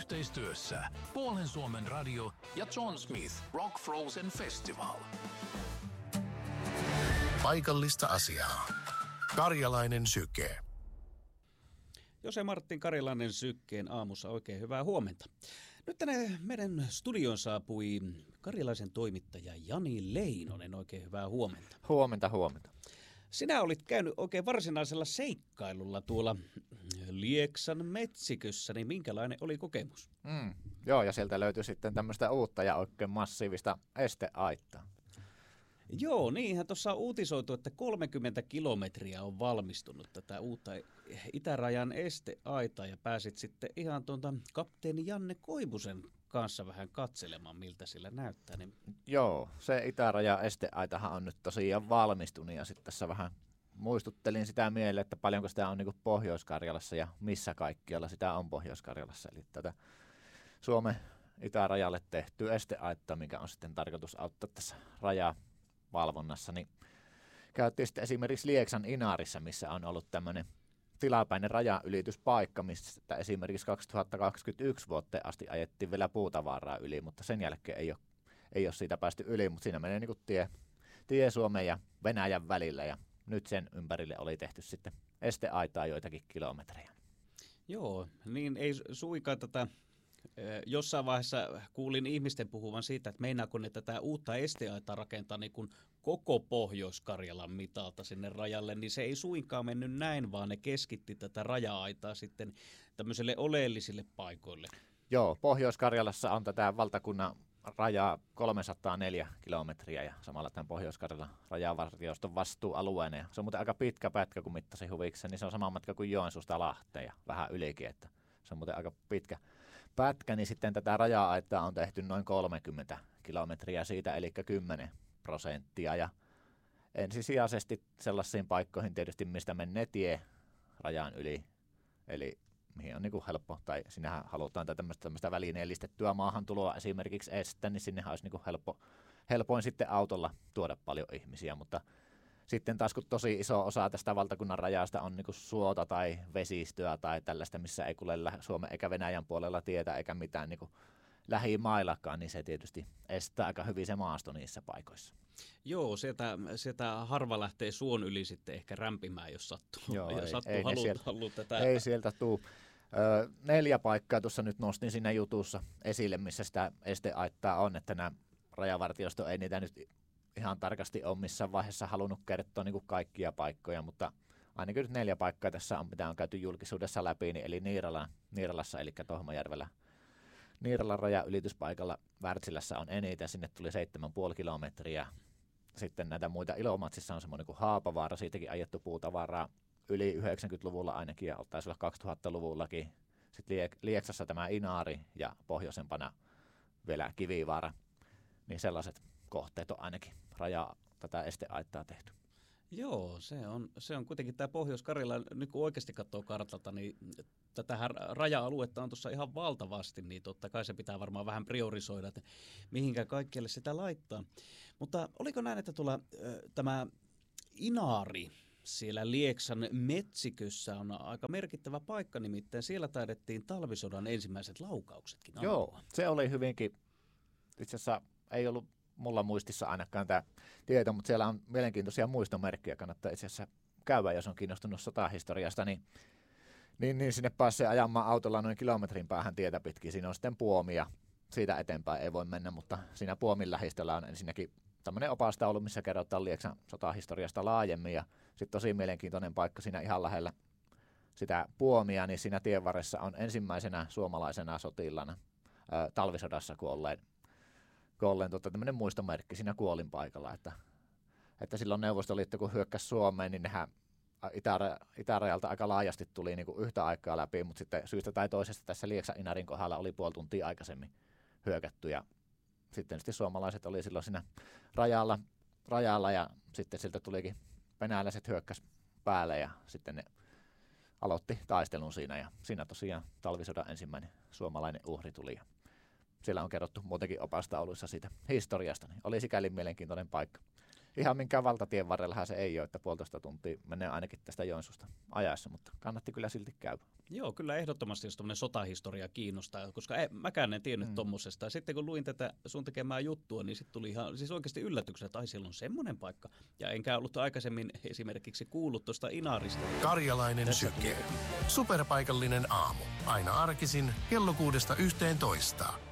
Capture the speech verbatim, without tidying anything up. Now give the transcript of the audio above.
yhteistyössä Puolen Suomen radio ja John Smith Rock Frozen Festival. Paikallista asiaa. Karjalainen syke. Jose Martin Karjalainen Sykkeen aamussa, oikein hyvää huomenta. Nyt tänne meidän studioon saapui karjalaisen toimittaja Jani Leinonen, oikein hyvää huomenta. Huomenta, huomenta. Sinä olit käynyt oikein varsinaisella seikkailulla tuolla Lieksan metsikössä, niin minkälainen oli kokemus? Mm, joo, ja sieltä löytyi sitten tämmöistä uutta ja oikein massiivista esteaittaa. Joo, niinhän tuossa on uutisoitu, että kolmekymmentä kilometriä on valmistunut tätä uutta itärajan esteaitaa ja pääsit sitten ihan tuonta kapteeni Janne Koivusen kanssa vähän katselemaan, miltä sillä näyttää. Niin... Joo, se itärajan esteaitahan on nyt tosiaan valmistunut ja sitten tässä vähän muistuttelin sitä mieleen, että paljonko sitä on niin kuin Pohjois-Karjalassa ja missä kaikkialla sitä on Pohjois-Karjalassa. Eli tätä Suomen itärajalle tehtyä esteaittaa, mikä on sitten tarkoitus auttaa tässä rajaa valvonnassa, niin käytiin sitten esimerkiksi Lieksan Inarissa, missä on ollut tämmöinen tilapäinen rajaylityspaikka, mistä esimerkiksi kaksituhattakaksikymmentäyksi vuoteen asti ajettiin vielä puutavaraa yli, mutta sen jälkeen ei ole, ei ole siitä päästy yli, mutta siinä menee niin kuin tie, tie Suomen ja Venäjän välillä, ja nyt sen ympärille oli tehty sitten esteaitaa joitakin kilometrejä. Joo, niin ei suinkaan tätä... Jossain vaiheessa kuulin ihmisten puhuvan siitä, että meinaako ne tätä uutta esteaitaa rakentaa niin kuin koko Pohjois-Karjalan mitalta sinne rajalle, niin se ei suinkaan mennyt näin, vaan ne keskitti tätä raja-aitaa sitten tämmöiselle oleellisille paikoille. Joo, Pohjois-Karjalassa on tätä valtakunnan rajaa kolmesataaneljä kilometriä ja samalla tämän Pohjois-Karjalan rajavartioston vastuualueena. Ja se on muuten aika pitkä pätkä, kun mittasin huviksi, niin se on sama matka kuin Joensuusta Lahteen ja vähän ylikin, että se on muuten aika pitkä pätkä, niin sitten tätä raja-aitaa on tehty noin kolmekymmentä kilometriä siitä, eli kymmenen prosenttia. Ja ensisijaisesti sellaisiin paikkoihin tietysti, mistä menee tie rajan yli, eli mihin on niin kuin helppo, tai sinnehän halutaan tämmöistä, tämmöistä välineellistettyä maahantuloa esimerkiksi estää, niin sinnehän olisi niin kuin helppo, helpoin sitten autolla tuoda paljon ihmisiä, mutta sitten taas kun tosi iso osa tästä valtakunnan rajasta on niin kuin suota tai vesistöä tai tällaista, missä ei kulje Suomen eikä Venäjän puolella tietä eikä mitään niin kuin lähimaillakaan, niin se tietysti estää aika hyvin se maasto niissä paikoissa. Joo, sieltä, sieltä harva lähtee suon yli sitten ehkä rämpimään, jos sattuu, Joo, jos ei, sattuu ei, halu, sieltä, halu tätä. Ei sieltä tule. Ö, neljä paikkaa tuossa nyt nostin siinä jutussa esille, missä sitä esteaittaa on, että nämä rajavartiosto ei niitä nyt ihan tarkasti ole missään vaiheessa halunnut kertoa niin kuin kaikkia paikkoja, mutta ainakin nyt neljä paikkaa tässä on, mitä on käyty julkisuudessa läpi, niin eli Niiralan, Niiralassa, eli Tohmajärvellä. Niiralan rajaylityspaikalla Wärtsilässä on eniten, sinne tuli seitsemän pilkku viisi kilometriä. Sitten näitä muita Ilomatsissa on semmoinen kuin Haapavaara, siitäkin ajettu puutavaraa yli yhdeksänkymmentäluvulla ainakin, ja taisi olla kaksituhattaluvullakin. Sitten Lieksassa tämä Inaari ja pohjoisempana vielä Kivivaara, niin sellaiset kohteet on ainakin rajaa tätä esteaittaa tehty. Joo, se on, se on kuitenkin tämä Pohjois-Karjala, nyt kun oikeasti katsoo kartalta, niin tätä raja-aluetta on tuossa ihan valtavasti, niin totta kai se pitää varmaan vähän priorisoida, että mihinkä kaikkialle sitä laittaa. Mutta oliko näin, että tuolla tämä Inaari siellä Lieksan metsikössä on aika merkittävä paikka, nimittäin siellä taidettiin talvisodan ensimmäiset laukauksetkin ampua. Joo, se oli hyvinkin, itse asiassa ei ollut mulla muistissa ainakaan tämä tieto, mutta siellä on mielenkiintoisia muistomerkkejä, kannattaa itse asiassa käydä, jos on kiinnostunut sotahistoriasta, niin, niin, niin sinne pääsee ajamaan autolla noin kilometrin päähän tietä pitkin. Siinä on sitten puomi ja siitä eteenpäin ei voi mennä, mutta siinä puomin lähistöllä on ensinnäkin tämmöinen opastaulu, missä kerrotaan Lieksan sotahistoriasta laajemmin ja sitten tosi mielenkiintoinen paikka siinä ihan lähellä sitä puomia, niin siinä tien varressa on ensimmäisenä suomalaisena sotilana ää, talvisodassa kuolleen kuolleen tota, tämmöinen muistomerkki siinä kuolin paikalla, että, että silloin Neuvostoliitto kun hyökkäsi Suomeen, niin nehän itära, itärajalta aika laajasti tuli niin kuin yhtä aikaa läpi, mutta sitten syystä tai toisesta tässä Lieksan Inarin kohdalla oli puoli tuntia aikaisemmin hyökätty ja sitten sitten suomalaiset oli silloin siinä rajalla, rajalla ja sitten siltä tulikin venäläiset hyökkäs päälle ja sitten ne aloitti taistelun siinä ja siinä tosiaan talvisodan ensimmäinen suomalainen uhri tuli ja siellä on kerrottu muutenkin opastauluissa siitä historiasta, niin oli sikäli mielenkiintoinen paikka. ihan minkään valtatien varrellahan se ei ole, että puolitoista tuntia menee ainakin tästä Joensuusta ajassa, mutta kannatti kyllä silti käydä. Joo, kyllä ehdottomasti, jos tämmöinen sotahistoria kiinnostaa, koska ei, mäkään en tiennyt mm. tommosesta. Ja sitten kun luin tätä sun tekemää juttua, niin sitten tuli ihan siis oikeasti yllätyksenä, että ai siellä on semmoinen paikka. Ja enkä ollut aikaisemmin esimerkiksi kuullut tuosta Inarista. Karjalainen syke. Superpaikallinen aamu. Aina arkisin kello kuudesta yhteentoista.